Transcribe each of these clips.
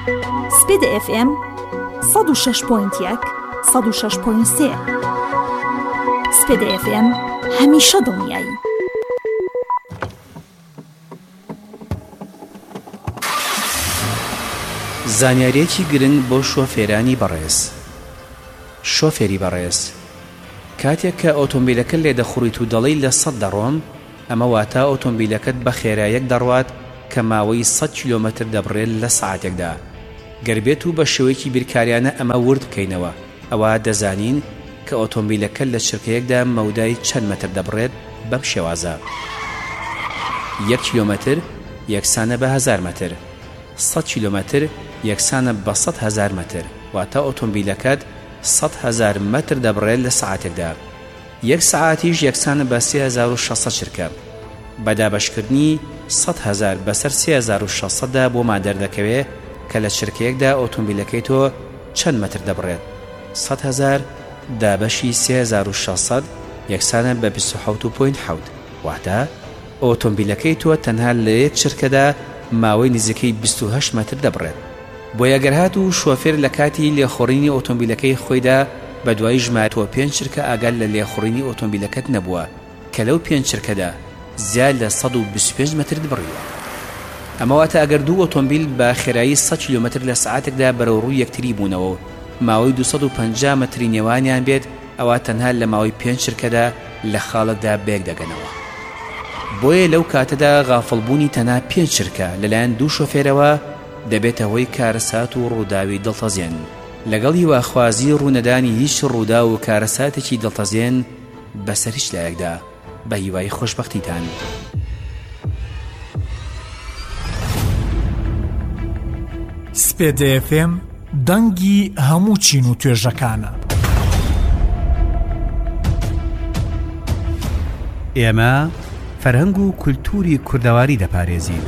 سپید FM 106.1 106.3 سپید FM هەمیشە دڵنیایی. زانیاریەکی گرنگ بۆ شۆفێرانی بەڕێز. شۆفێری بەڕێز کاتێک کە ئۆتۆمبیلەکە لێ دەخوڕیت و دەڵێی لە 100 دەڕۆم، ئەمە واتە ئۆتۆمبیلەکەت بە خێراییەک دەڕوات کە ماوەی 100 کیلۆمەتر دەبڕێت لە سەعاتێکدا. گەربێت و بە شێوەیەکی بیرکاریانە ئەمە ورد بکەینەوە، ئەوە دەزانین کە ئۆتۆمبیلەکە لە چرکەیەکدا مەودای چەند مەتر دەبڕێت بەم شێوازە. 1 کیلۆمەتر یەکسانە بە 1000 مەتر، 100 کیلۆمەتر یەکسانە بە 100,000 مەتر، واتە ئۆتۆمبیلەکەت 100,000 مەتر دەبڕێت لە سەعاتێکدا. 1 سەعاتیش یەکسانە بە 3600 چرکە. بەدابەشکردنی 100,000 بەسەر 3600دا بۆمان دەردەکەوێت کە لە چرکەیەکدا ئۆتۆمبیلەکەی تۆ چەند مەتر دەبڕێت. 100,000 دابەشی 3600 یەکسانە بە 27.7، واتە ئۆتۆمبیلەکەی تۆ تەنها لە یەک چرکەدا ماوەی نزیکەی 28 مەتر دەبڕێت. بۆ یەگەرهات و شۆفێر لە کاتی لێخوڕینی ئۆتۆمبیلەکەی خۆیدا بە دوای ژمارەوە 5 چرکە ئاگال لە لێخوڕینی ئۆتۆمبیلەکەت نەبووە کە لەو 5 چرکەدا زیاد لە 125 مەتر دەبڕیوە. ئەمە واتە ئەگەر دوو ئۆتۆمبیل بە خێرایی 100 کیلۆمەتر لە سەعاتێکدا بەرەوڕووی یەکتری بوونەوە ماوەی 250 مەتری نێوانیان بێت، ئەوە تەنها لە ماوەی 5 چرکەدا لە خاڵکدا بێک دەگەنەوە. بۆیە لەو کاتەدا غافڵبوونی تەنها 5 چرکە لەلایەن دوو شۆفێرەوە دەبێتە هۆی کارەسات و ڕووداوی دڵتەزێن. لەگەڵ هیواخوازی ڕوونەدانی هیچ ڕوودا و کارەساتێکی دڵتەزێن بەسەر هیچ لایەکدا، بە هیوای خۆشبەختیتان. سپید FM دەنگی هەموو چین و توێژەکانە. ئێمە فەرهەنگ و کولتوری کوردەواری دەپارێزین.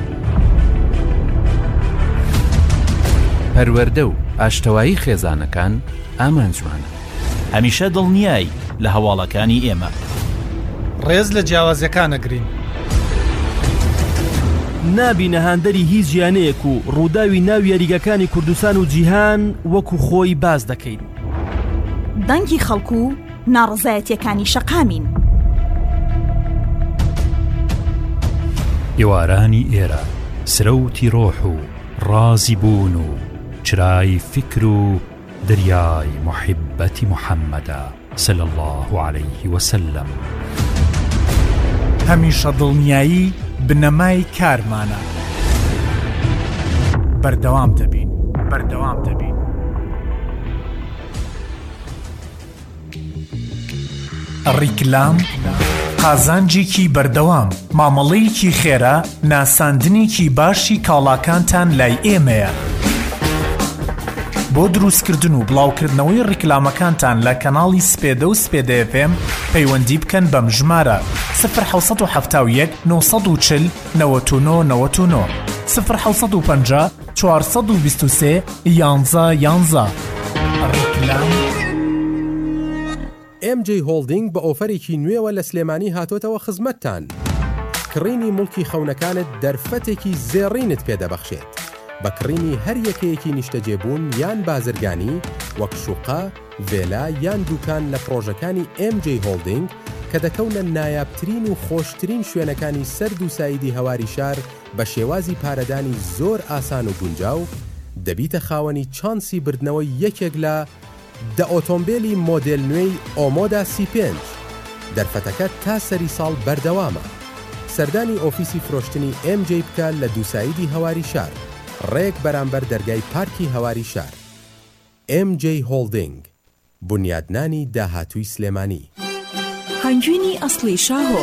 پەروەردە و ئاشتەوایی خێزانەکان ئامانجوانە. هەمیشە دڵنیایی لە هەواڵەکانی ئێمە. ڕێز لە جیاوازیەکانەگرین. نابینە هاندەری هیچ ژیانەیەک و ڕووداوی ناو یاریگەکانی کوردستان و جیهان وەکو خۆی باز دەکەین. دەنگی خەڵکو و ناڕزایەتیەکانی شەقامین. ئێوارانی ئێرە سرەوتی ڕۆح و ڕازی بوون و چرای فکر و دریای محبەتی محەممەدە صلی الله عليه وسلم. هەمیشە دڵنیایی بنەمای کارمانە. بەردەوام دەبین. بەردەوام دەبین. ڕیکلام قازانجێکی بەردەوام، مامەڵەیەکی خێرا، ناساندنێکی باشی کاڵاکانتان لای ئێمەیە. بۆ دروستکردن و بڵاوکردنەوەی ڕیکلامەکانتان لە کەناڵی سپێدە و سپێدە FM پەیوەندی بکەن بەم ژمارە 0971 940 99 0950 423 11 ڕیکلام. MJ هۆڵدینگ بە ئۆفەرێکی نوێوە لە سلێمانی هاتۆتەوە خزمەتتان. کڕینی مڵکی خەونەکانت دەرفەتێکی زێڕینت پێدەبەخشێت بە کڕینی هەر یەکەیەکی نیشتەجێبوون یان بازرگانی وەک شوقا، ڤێلا یان دوکان لە پرۆژەکانی MJ هۆڵدینگ کە دەکەونە نایابترین و خۆشترین شوێنەکانی سەرد و سایدی هەواری شار بە شێوازی پارەدانی زۆر ئاسان و گونجاو. دەبیتە خاوەنی چانسی بردنەوەی یەکێک لە دە ئۆتۆمبیلی مۆدێل نوێی ئۆمۆدا C5. دەرفەتەکە تا سەری ساڵ بەردەوامە. سەردانی ئۆفیسی فرۆشتنی MJ بکە لە دووسایدی هەواری شار، ڕێک بەرامبەر دەرگای پارکی هەواری شار. MJ هۆڵدینگ، بنیادنانی داهاتووی سلێمانی. هەنگوینی ئەسڵی شاهۆ،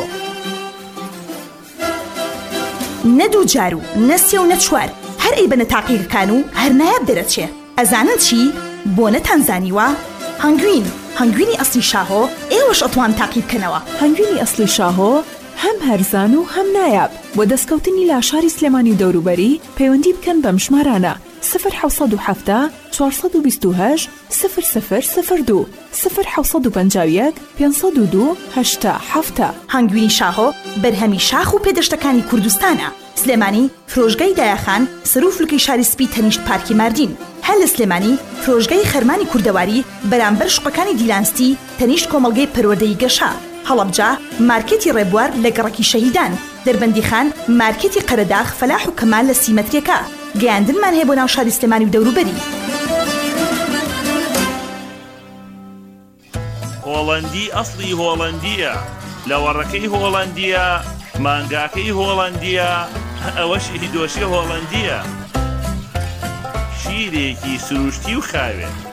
نەدوو جار و نەسێ و نەچوار، هەر ئەی بنە تاقیەکان و هەر نایاب دەرەچێ. ئەزانن چی؟ بۆ نەتانزانیوە؟ هەنگوینی ئەسڵی شاهۆ ئێوەش ئەتوان تاقی بکەنەوە. هەنگوینی ئەسڵی شاهۆ هەم هەرزان و هەم نایاب. بۆ دەستکەوتنی لاشاری سلێمانی و دەوروبەری پەیوەندی بکەن بەم ژمارانە 0770 428 0002 0751 502 8 7. هەنگوینی شاهۆ بەرهەمی شاخ و پێدەشتەکانی کوردستانە. سلێمانی فرۆژگای دایاخان سەرۆفلکەی شاری سپی تەنیشت پارکی ماردین. هەر لە سلێمانی فرۆژگای خەرمانی کوردەواری بەرامبەر شوقەکانی دیلانستی تەنیشت کۆمەڵگەی پەروەردەی گەشا. هەڵەبجا مارکێتی ڕێبوار لە گەڕەکی شەهیدان. دەربەندیخان مارکێتی قەرەداغ فەلاح و کەمال لە سیمەتریەکە. گەیاندنمان هەیە بۆ ناو شاری سلێمانی و دەوروبەری. هۆڵەندی ئەسڵی هۆڵەندیە، لە وەڕەکەی هۆڵەندیە، مانگاکەی هۆڵەندیە، ئەوەشی دۆشی هۆڵەندیە. شیرێکی سروشتی و خاوێن